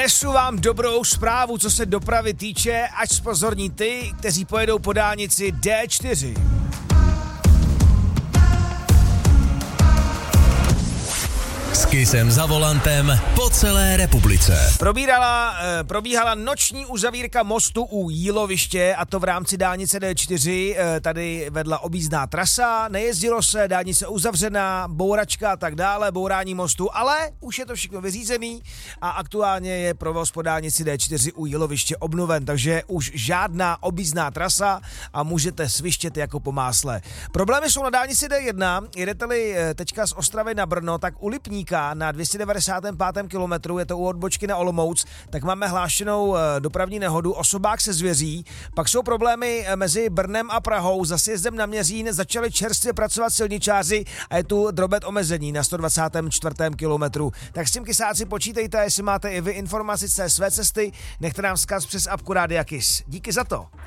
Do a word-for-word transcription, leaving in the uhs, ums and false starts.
Přinesu vám dobrou zprávu, co se dopravy týče, ať zpozorní ty, kteří pojedou po dálnici D čtyři. S Kissem za volantem po celé republice. Probírala, eh, probíhala noční uzavírka mostu u Jíloviště, a to v rámci dálnice D čtyři. Eh, tady vedla objízdná trasa, nejezdilo se, dálnice uzavřená, bouračka a tak dále, bourání mostu, ale už je to všechno vyřízený a aktuálně je provoz po dálnici D čtyři u Jíloviště obnoven, takže už žádná objízdná trasa a můžete svištět jako po másle. Problémy jsou na dálnici D jedna, jedete-li eh, teďka z Ostravy na Brno, tak u Lipníka na dvě stě devadesát pět kilometru, je to u odbočky na Olomouc, tak máme hlášenou dopravní nehodu, osobák se zvěří, pak jsou problémy mezi Brnem a Prahou, za sjezdem na Měřín začali čerstvě pracovat silničáři a je tu drobet omezení na sto dvacet čtyři kilometru. Tak s tím kysáci počítejte, jestli máte i vy informaci z té své cesty, nechte nám vzkaz přes apku Rádia Kiss. Díky za to.